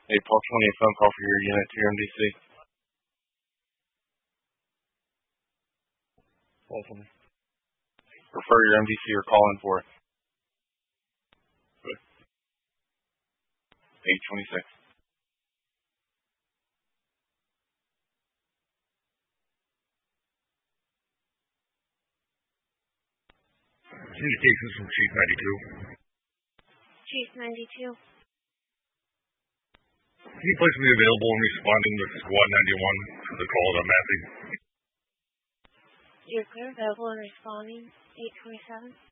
April 20th phone call for your unit to your MDC. Awesome. Refer your MDC or call in for it. 826. Communications from Chief 92. Chief 92. Can you please be available and responding to Squad 91 to the call about Matthew? You're clear, available and responding, 827.